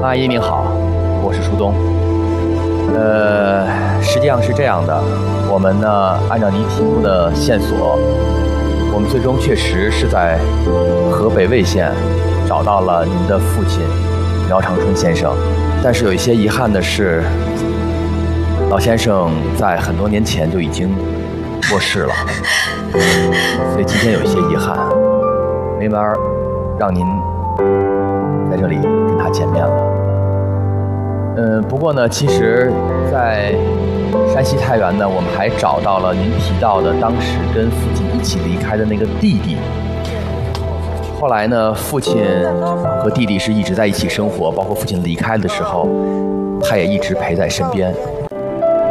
阿姨您好，我是舒东。实际上是这样的，我们呢按照您提供的线索，我们最终确实是在河北魏县找到了您的父亲苗长春先生，但是有一些遗憾的是，老先生在很多年前就已经过世了，所以今天有一些遗憾，没法让您在这里跟他见面了。不过呢，其实，在山西太原呢，我们还找到了您提到的当时跟父亲一起离开的那个弟弟。后来呢，父亲和弟弟是一直在一起生活，包括父亲离开的时候，他也一直陪在身边。